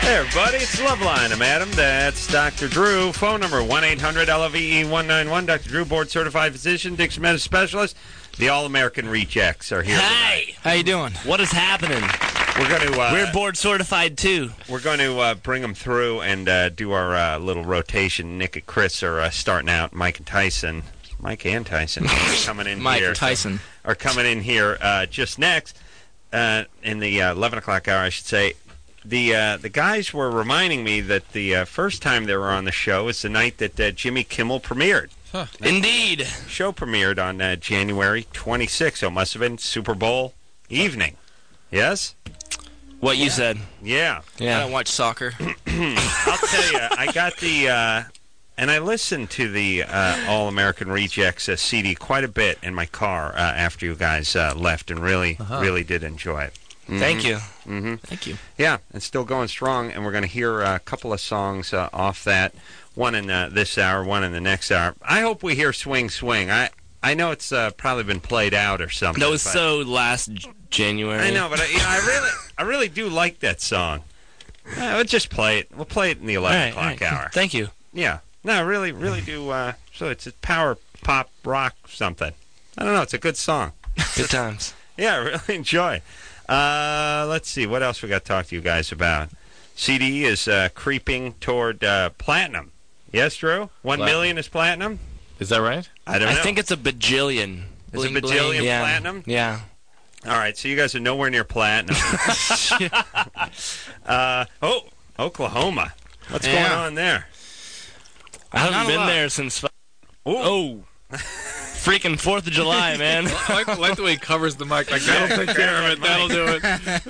Hey, everybody, it's Loveline. I'm Adam. That's Dr. Drew. Phone number 1-800-LOVE-191. Dr. Drew, board-certified physician, Dixon Medicine specialist. The All-American Rejects are here Hey! tonight. How you doing? What is happening? We're board-certified, too. We're going to bring them through and do our little rotation. Nick and Chris are starting out. Mike and Tyson are coming in Mike here. Mike Tyson. Are coming in here just next in the 11 o'clock hour, I should say. The guys were reminding me that the first time they were on the show is the night that Jimmy Kimmel premiered. Huh. Indeed. Show premiered on January 26th, so it must have been Super Bowl evening. Yes? What you said. Yeah. I don't watch soccer. I'll tell you, I got the... and I listened to the All-American Rejects CD quite a bit in my car after you guys left and really did enjoy it. Mm-hmm. Thank you. Mm-hmm. Thank you. Yeah, it's still going strong, and we're going to hear a couple of songs off that. One in this hour, one in the next hour. I hope we hear Swing Swing. I know it's probably been played out or something. That was so last January. I know, but I really do like that song. We'll just play it. We'll play it in the 11 o'clock hour. Thank you. Yeah. No, I really do. So it's a power pop rock something. I don't know. It's a good song. Good times. Yeah, I really enjoy. Let's see. What else we got to talk to you guys about? CD is creeping toward platinum. Yes, Drew? 1 million is platinum? Is that right? I don't know. I think it's a bajillion. It's a bajillion platinum? Yeah. All right, so you guys are nowhere near platinum. Oklahoma. What's going on there? I haven't been there since... freaking 4th of July, man. I like the way he covers the mic. Like, that'll take care of it. That'll do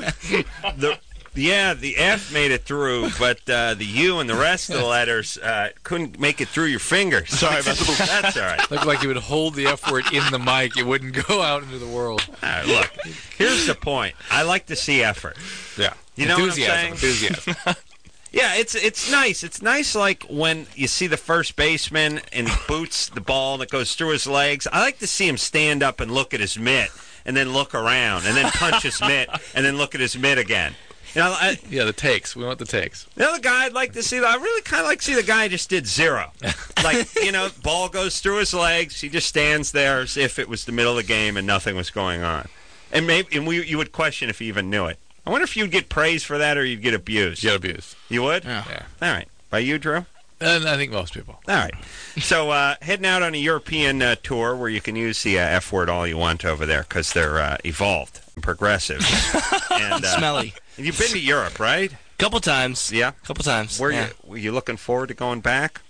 it. The F made it through, but the U and the rest of the letters couldn't make it through your fingers. Sorry about that. That's all right. Looked like you would hold the F word in the mic. It wouldn't go out into the world. All right, look, here's the point. I like to see effort. Yeah. You know what I'm saying? Enthusiasm. Yeah, it's nice. It's nice, like when you see the first baseman and he boots the ball that goes through his legs. I like to see him stand up and look at his mitt, and then look around, and then punch his mitt, and then look at his mitt again. You know, the takes. We want the takes. The other guy I'd like to see, I really kind of like to see the guy who just did zero. Like, ball goes through his legs, he just stands there as if it was the middle of the game and nothing was going on. And you would question if he even knew it. I wonder if you'd get praise for that or you'd get abused. Get abused. You would? Yeah. All right. By you, Drew? And I think most people. All right. So heading out on a European tour where you can use the F word all you want over there because they're evolved and progressive. And smelly. You've been to Europe, right? Couple times. Yeah? Couple times. Were you looking forward to going back?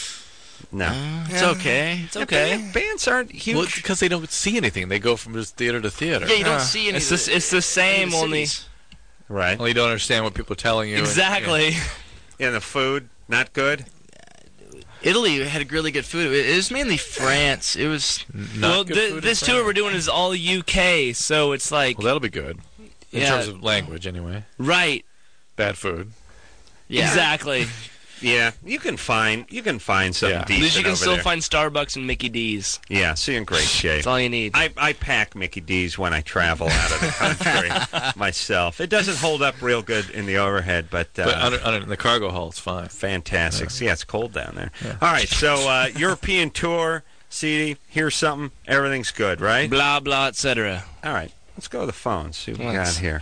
No. It's okay. It's okay. Bands aren't huge. Well, because they don't see anything. They go from just theater to theater. Yeah, you don't see anything. It's the same, only... Right. Well, you don't understand what people are telling you. Exactly. And the food, not good? Italy had really good food. It was mainly France. It was... Not good food this in tour France. we're doing is all UK, so it's like... Well, that'll be good. In terms of language, anyway. Right. Bad food. Yeah. Exactly. Yeah, you can find something decent. At least you can still there. find Starbucks and Mickey D's. Yeah, so you're in great shape. That's all you need. I pack Mickey D's when I travel out of the country myself. It doesn't hold up real good in the overhead, but under the cargo hull, it's fine. Fantastic. Yeah, it's cold down there. Yeah. All right, so European tour, CD, here's something. Everything's good, right? Blah, blah, etc. All right, let's go to the phone, see what we got here.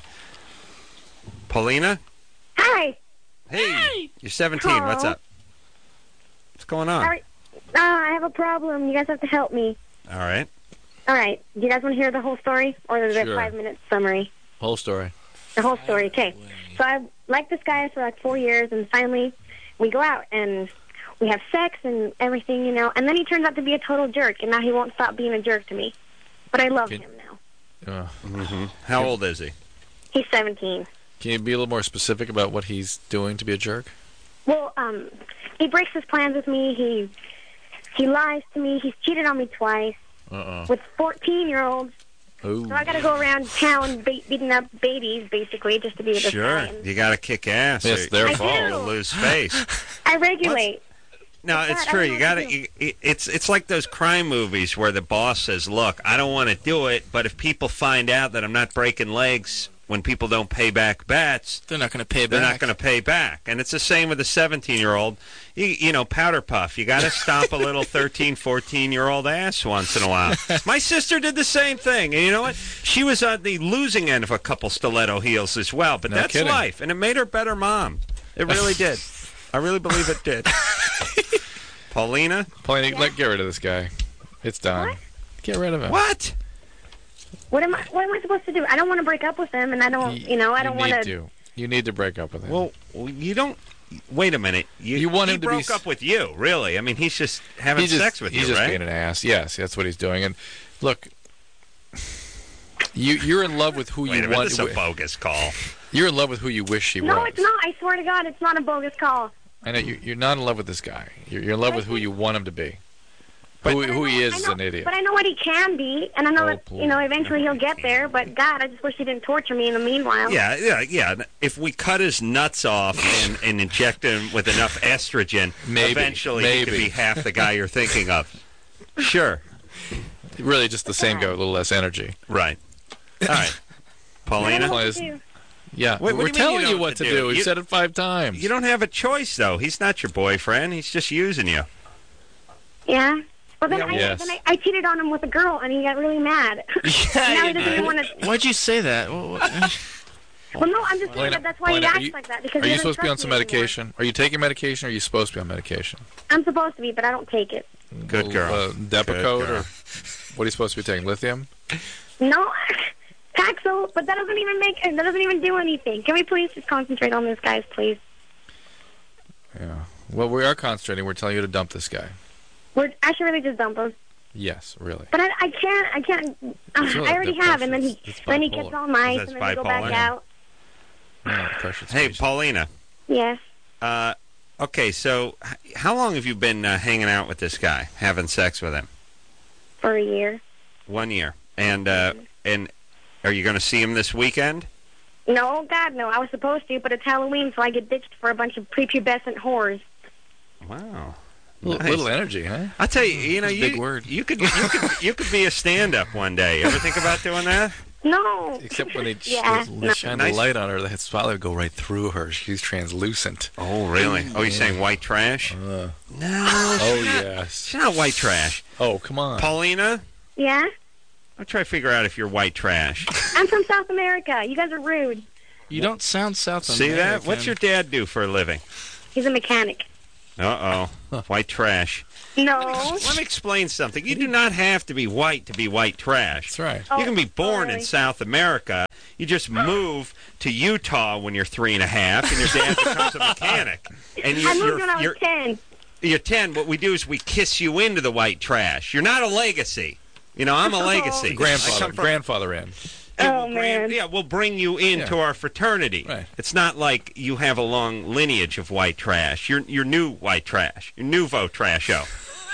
Paulina? Hi. Hey, you're 17. Aww. What's up? What's going on? I have a problem. You guys have to help me. All right. All right. Do you guys want to hear the whole story, or is it a 5-minute summary? Whole story. The whole story. Okay. So I've liked this guy for like 4 years, and finally we go out and we have sex and everything, and then he turns out to be a total jerk, and now he won't stop being a jerk to me. But I love him now. How old is he? He's 17. Can you be a little more specific about what he's doing to be a jerk? Well, he breaks his plans with me. He lies to me. He's cheated on me twice with 14-year-olds. Ooh. So I got to go around town beating up babies, basically, just to be with this guy. Sure, you got to kick ass. It's their fault. do. Or lose face. I regulate. No, it's true. You got to. It's like those crime movies where the boss says, "Look, I don't want to do it, but if people find out that I'm not breaking legs when people don't pay back bets, They're not going to pay back. they're not going to pay back. And it's the same with a 17-year-old. You know, powder puff. You got to stomp a little 13, 14-year-old ass once in a while. My sister did the same thing. And you know what? She was on the losing end of a couple stiletto heels as well. But No that's kidding. life. And it made her a better mom. It really did. I really believe it did. Paulina? Paulina, get rid of this guy. It's done. What? Get rid of him. What? What am I supposed to do? I don't want to break up with him, and I don't, I don't want to. You need to break up with him. Well, you don't. Wait a minute. You want he him to be broke up with you, really? I mean, he's just having sex with you, he's just right? being an ass. Yes, that's what he's doing. And look, you're in love with who Wait you a minute, want. this is a bogus call. You're in love with who you wish she was. No, it's not. I swear to God, it's not a bogus call. I know you're not in love with this guy. You're in love with who you want him to be. But- who he is I is know, an idiot. But I know what he can be, and I know Oh, that please. eventually he'll get there. But God, I just wish he didn't torture me in the meanwhile. Yeah. If we cut his nuts off and inject him with enough estrogen, eventually he could maybe. be half the guy you're thinking of. Sure. Really, just the same guy with a little less energy. Right. All right. I don't Paulina? know what Please. to do. Yeah, What do we're you mean telling you you know what to do. You said it 5 times. You don't have a choice, though. He's not your boyfriend. He's just using you. Yeah. Well, then, Yes. I cheated on him with a girl, and he got really mad. now he doesn't even want to. Why'd you say that? Well, no, I'm just saying Paulina, that that's why he Paulina, acts like that. Because Are he you doesn't supposed to be on trust some me anymore. medication? Are you taking medication, or are you supposed to be on medication? I'm supposed to be, but I don't take it. Good girl. Depakote, Good girl. or what are you supposed to be taking? Lithium? No, Paxil, but that doesn't even do anything. Can we please just concentrate on this, guys, please? Yeah. Well, we are concentrating. We're telling you to dump this guy. I should really just dump him. Yes, really. But I can't. It's really I already have, and then it's he bipolar. gets all nice, That's and then we go back bipolar. out. Yeah, pressure's Hey, crazy. Paulina. Yes. Okay, so how long have you been hanging out with this guy, having sex with him? For a year. 1 year. And are you going to see him this weekend? No, God, no. I was supposed to, but it's Halloween, so I get ditched for a bunch of prepubescent whores. Wow. Little energy, huh? I tell you, That's a big word. You could be a stand-up one day. You ever think about doing that? No. Except when they Yeah, no. shine Nice. the light on her, the spotlight would go right through her. She's translucent. Oh, really? Oh, you're saying white trash? Oh, No. yes. She's not white trash. Oh, come on. Paulina, Yeah? I'll try to figure out if you're white trash. I'm from South America. You guys are rude. You don't sound South See American. that? What's your dad do for a living? He's a mechanic. Uh-oh. White trash. No. Let me explain something. You do not have to be white to be white trash. That's right. Oh, You can be born in sorry. South America. You just move to Utah when you're 3 and a half, and your dad becomes a mechanic. And I moved when I was 10. You're 10. What we do is we kiss you into the white trash. You're not a legacy. You know, I'm a legacy. I Grandfather, come from- grandfather in. Oh, man. Yeah, we'll bring you into our fraternity. Right. It's not like you have a long lineage of white trash. You're new white trash. You're nouveau trasho.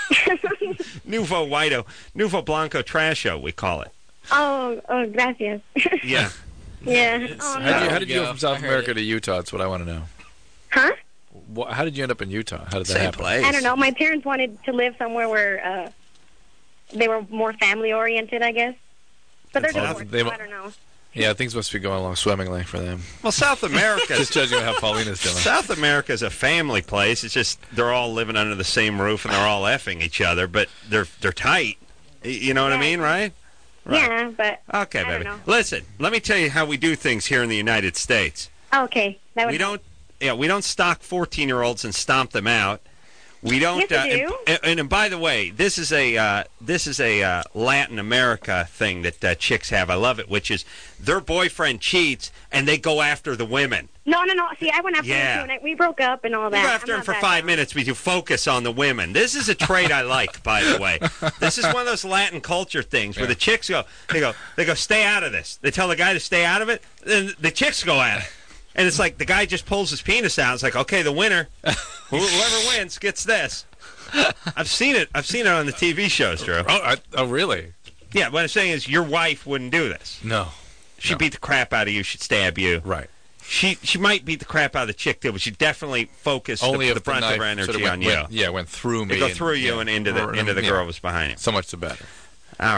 Nouveau whiteo. Nouveau blanco trasho, we call it. Oh, gracias. Yeah. Yeah. Oh, no. How did you go Yeah, from South I heard America it. to Utah? That's what I want to know. Huh? How did you end up in Utah? How did that Same happen? place. I don't know. My parents wanted to live somewhere where they were more family-oriented, I guess. But they're That's divorced, awesome. so I don't know. Yeah, things must be going along swimmingly for them. Well, South America. Just judging on how Paulina's doing. South America is a family place. It's just they're all living under the same roof and they're all effing each other, but they're tight. You know what I Yeah. mean, right? Yeah, but Okay, I don't baby. know. Listen, let me tell you how we do things here in the United States. okay. That would We don't stock 14-year-olds and stomp them out. We don't. Yes, you do. And by the way, this is a Latin America thing that chicks have. I love it, which is their boyfriend cheats and they go after the women. No. See, I went after Yeah. him too, and we broke up and all You that. go after I'm him not for that 5 dumb. minutes, but you focus on the women. This is a trait I like, by the way. This is one of those Latin culture things where the chicks go, stay out of this. They tell the guy to stay out of it, then the chicks go at it. And it's like the guy just pulls his penis out. It's like, okay, the winner, whoever wins gets this. I've seen it. I've seen it on the TV shows, Drew. Oh, really? Yeah, what I'm saying is your wife wouldn't do this. No. She'd beat the crap out of you. She'd stab you. Right. She might beat the crap out of the chick too, but she'd definitely focus Only the if the brunt of knife her sort energy of on you. went through me. They go through you and into the girl who was behind you. So much the better. All right.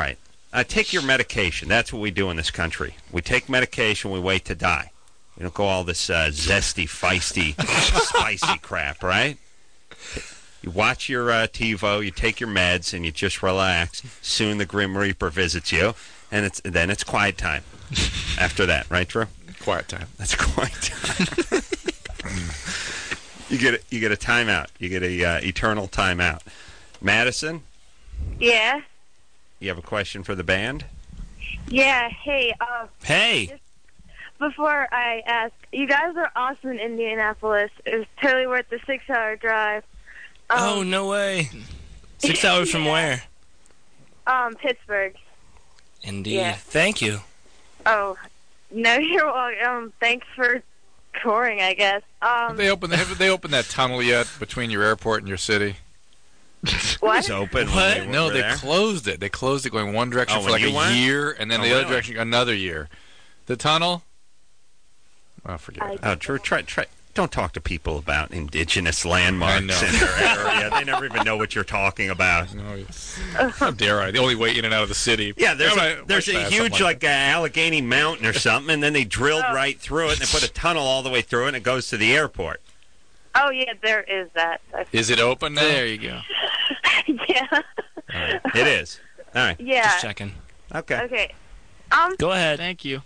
take your medication. That's what we do in this country. We take medication, we wait to die. We don't go all this zesty, feisty, spicy crap, right? You watch your TiVo, you take your meds, and you just relax. Soon the Grim Reaper visits you, and then it's quiet time after that, right, Drew? Quiet time. That's quiet time. You get a timeout. You get a eternal timeout. Madison, Yeah. you have a question for the band? Yeah. Hey. Hey. Before I ask, you guys are awesome in Indianapolis. It was totally worth the 6-hour drive. Oh, no way. 6 hours from where? Pittsburgh. Indeed. Yeah. Thank you. Oh, no, you're welcome. Thanks for touring, I guess. Have they opened that tunnel yet between your airport and your city? What? It's open. What? When No, we're they there. closed it. They closed it going one direction Oh, for when like you a went? year, and then Oh, the other really? direction another year. The tunnel? Oh, forget it. Oh, Drew, try. Don't talk to people about indigenous landmarks I know. in their area. They never even know what you're talking about. No, how dare I? The only way in and out of the city. Yeah, there's Yeah, a I should have huge something like Allegheny Mountain or something, and then they drilled right through it, and they put a tunnel all the way through it, and it goes to the airport. Oh, yeah, there is that. Is it open now? There you go. Yeah. It is. All right. Yeah. Just checking. Okay. Okay. Go ahead. Thank you.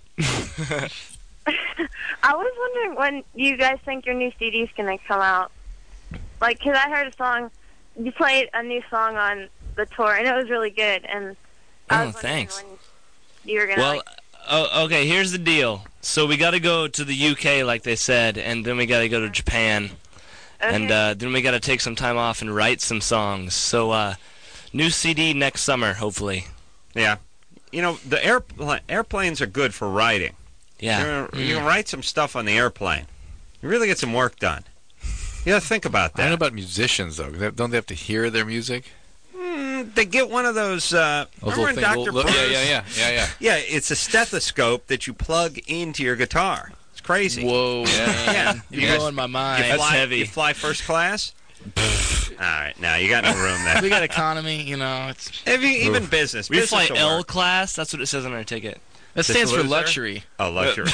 I was wondering when you guys think your new CD's going to come out. Like, because I heard a song, you played a new song on the tour, and it was really good. And I was wondering thanks. when you were going to, Well, okay, here's the deal. So we got to go to the UK, like they said, and then we got to go to Japan. okay. And then we got to take some time off and write some songs. So new CD next summer, hopefully. Yeah. You know, the airplanes are good for writing. Yeah. You can write some stuff on the airplane. You really get some work done. You got to think about I don't know that. about musicians, though. Don't they have to hear their music? They get one of those. Those Remember in Dr. Bruce? Yeah. Yeah, it's a stethoscope that you plug into your guitar. It's crazy. Whoa, man. Yeah. You're blowing my mind. That's heavy. You fly first class? All right, now you got no room there. We got economy, you know. It's Even business. We fly business will L work. class. That's what it says on our ticket. that stands for loser? luxury. Oh, luxury.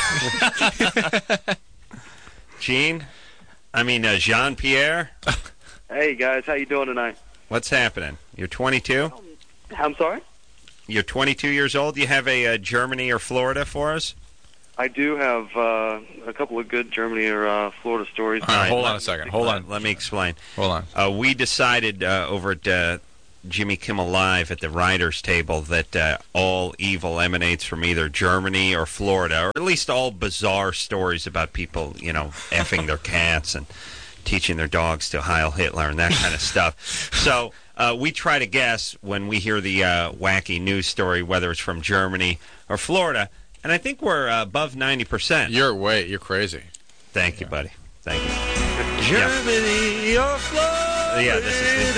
Jean-Pierre, Hey guys, how you doing tonight? what's happening? You're 22? I'm sorry? You're 22 years old? You have a Germany or Florida for us? I do have a couple of good Germany or Florida stories. All right, Hold on a second. Hold on. Let me explain. Hold on. We decided over at Jimmy Kimmel Live at the writers' table that all evil emanates from either Germany or Florida, or at least all bizarre stories about people, effing their cats and teaching their dogs to Heil Hitler and that kind of stuff. So we try to guess when we hear the wacky news story whether it's from Germany or Florida, and I think we're above 90%. You're crazy. Thank you, buddy. Thank you. Germany or Florida. Yeah, this is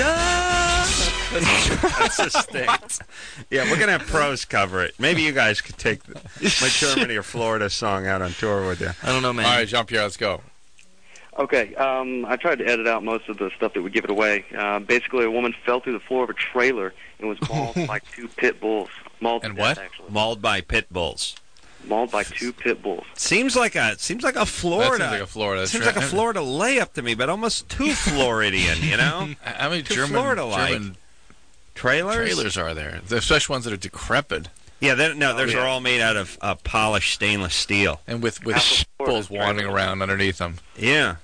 that's the sting. Yeah, we're gonna have pros cover it. Maybe you guys could take my Germany or Florida song out on tour with you. I don't know, man. All right, Jean-Pierre, let's go. Okay, I tried to edit out most of the stuff that would give it away. Basically, a woman fell through the floor of a trailer and was mauled by two pit bulls. Mauled to And death, what? Actually. Mauled by pit bulls. Mauled by two pit bulls. Seems like a Florida. That seems like a Florida. Seems like a Florida layup to me, but almost too Floridian. How many Too German Florida-like. trailers are there? Especially ones that are decrepit Yeah, those yeah. are all made out of polished stainless steel. and with Apple bulls Florida wandering trailer. around underneath them. Yeah,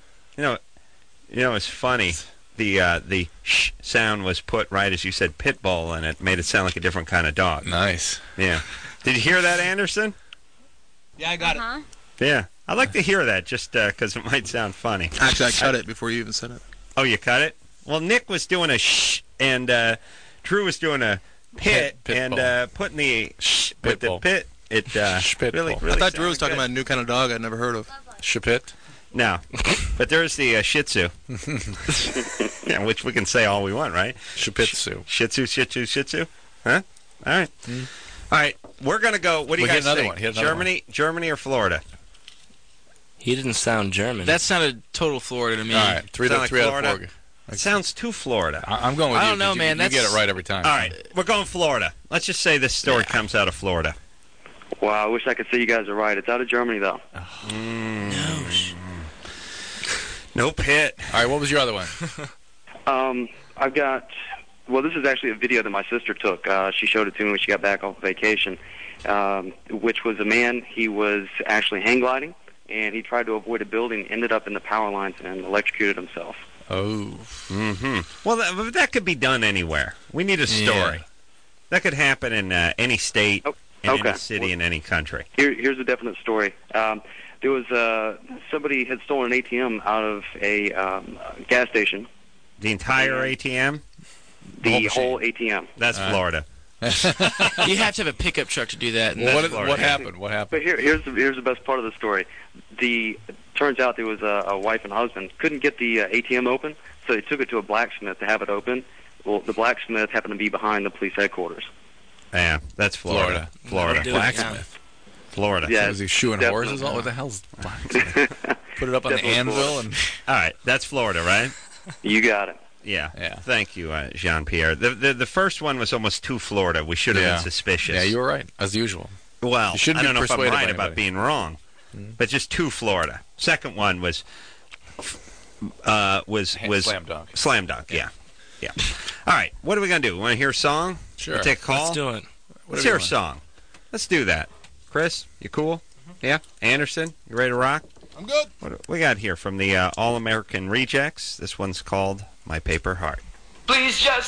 it's funny. The sh sound was put right as you said pit bull, and it made it sound like a different kind of dog. Nice. Yeah. Did you hear that, Anderson? Yeah, I got Uh-huh. Yeah. I'd like to hear that just because it might sound funny. Actually, I cut it before you even said it. Oh, you cut it? Well, Nick was doing a sh, and Drew was doing a pit Pit and bull. putting the sh Pit with the bull. pit. It Pit really, bull. really I thought Drew was sounded talking good. about a new kind of dog I'd never heard of. Chapit. No, but there's the Shih Tzu, yeah, which we can say all we want, right? Shapitsu. Shih Tzu, Shih Tzu, Shih Tzu. Huh? All right. All right. We're gonna go. What do you Well, hit guys another think? one, hit another Germany or Florida? He didn't sound German. That sounded total Florida to me. All right, three Sound out like of Florida? four. It sounds too Florida. I'm going with I you. don't know, 'cause man. You get That's- it right every time. All right, we're going Florida. Let's just say this story comes out of Florida. Wow, I wish I could say you guys are right. It's out of Germany, though. No pit. All right, what was your other one? I've got. Well, this is actually a video that my sister took. She showed it to me when she got back off vacation, which was a man. He was actually hang gliding, and he tried to avoid a building, ended up in the power lines, and electrocuted himself. Oh. Well, that could be done anywhere. We need a story. Yeah. That could happen in any state, in okay. any city, in any country. Here's a definite story. There was somebody had stolen an ATM out of a gas station. The entire ATM? The whole ATM. That's Florida. You have to have a pickup truck to do that. Well, Florida. what happened? What happened? But here's the best part of the story. Turns out there was a wife and husband couldn't get the ATM open, so they took it to a blacksmith to have it open. Well, the blacksmith happened to be behind the police headquarters. Yeah, that's Florida. Florida. Do it. Blacksmith. Florida. Yeah, Was he shoeing definitely. horses? What the hell's blacksmith? Put it up on the Definitely anvil and. All right, that's Florida, right? You got it. Yeah. Yeah. Thank you, Jean-Pierre. The first one was almost too Florida. We should have been suspicious. Yeah, you were right, as usual. Well, You shouldn't I don't be know if I'm persuaded by right about anybody. being wrong, but just too Florida. Second one was Slam dunk. Slam dunk. Yeah. All right, what are we gonna do? Want to hear a song? Sure. We'll take a call. Let's do it. Let's hear a song. Let's do that. Chris, you cool? Yeah. Anderson, you ready to rock? I'm good. What do we got here from the All American Rejects? This one's called My Paper Heart. Please just